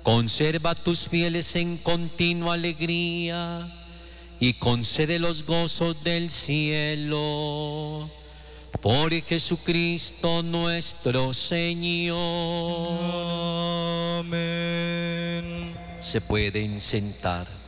Conserva a tus fieles en continua alegría y concede los gozos del cielo. Por Jesucristo nuestro Señor. Amén. Se pueden sentar.